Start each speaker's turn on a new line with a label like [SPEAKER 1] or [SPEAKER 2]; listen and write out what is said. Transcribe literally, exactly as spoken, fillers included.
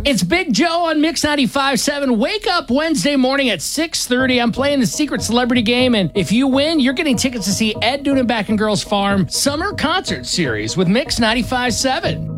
[SPEAKER 1] It's Big Joe on Mix ninety-five point seven. Wake up Wednesday morning at six thirty. I'm playing the Secret Celebrity Game, and if you win, you're getting tickets to see Ed Dudenbach and Girls Farm Summer Concert Series with Mix ninety-five point seven.